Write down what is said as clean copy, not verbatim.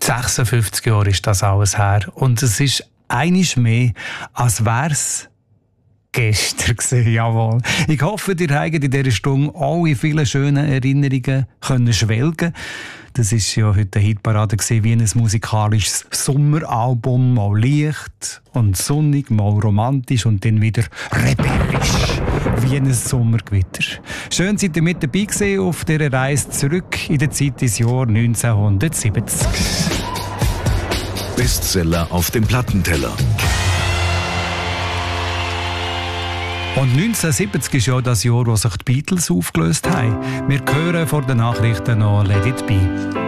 56 Jahre ist das alles her. Und es ist einiges mehr, als wär's gestern gewesen, jawohl. Ich hoffe, ihr habt in dieser Stunde alle vielen schönen Erinnerungen können schwelgen. Das war ja heute eine Hitparade wie ein musikalisches Sommeralbum. Mal leicht und sonnig, mal romantisch und dann wieder rebellisch. Wie ein Sommergewitter. Schön, seid ihr mit dabei gewesen auf dieser Reise zurück in die Zeit des Jahr 1970. Bestseller auf dem Plattenteller. Und 1970 ist ja das Jahr, wo sich die Beatles aufgelöst haben. Wir hören vor den Nachrichten noch «Let it be».